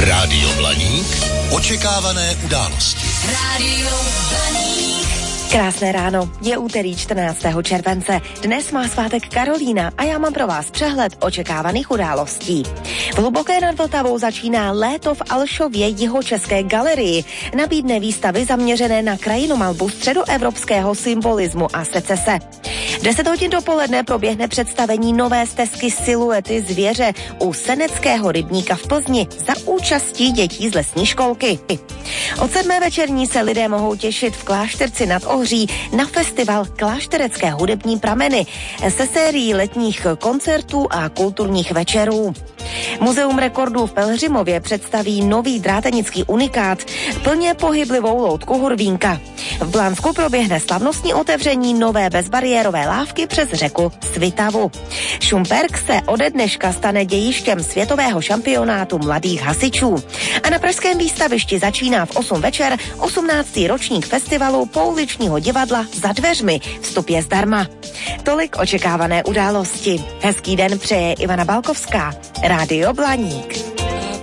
Rádio Blaník. Očekávané události. Rádio Blaník. Krásné ráno, je úterý 14. července. Dnes má svátek Karolína a já mám pro vás přehled očekávaných událostí. V Hluboké nad Vltavou začíná Léto v Alšově Jihočeské galerii. Nabídne výstavy zaměřené na krajinomalbu středoevropského symbolismu a secese. V 10 hodin dopoledne proběhne představení nové stezky Siluety zvěře u Seneckého rybníka v Plzni za účastí dětí z lesní školky. Od 7. večerní se lidé mohou těšit v Klášterci nad Ohří na festival Klášterecké hudební prameny se sérií letních koncertů a kulturních večerů. Muzeum rekordů v Pelhřimově představí nový drátenický unikát, plně pohyblivou loutku Hurvínka. V Blansku proběhne slavnostní otevření nové bezbariérové lávky přes řeku Svitavu. Šumperk se ode dneška stane dějištěm světového šampionátu mladých hasičů. A na pražském výstavišti začíná v 8 večer 18. ročník festivalu pouličního divadla Za dveřmi. Vstup je zdarma. Tolik očekávané události. Hezký den přeje Ivana Balkovská. Rádio Blaník.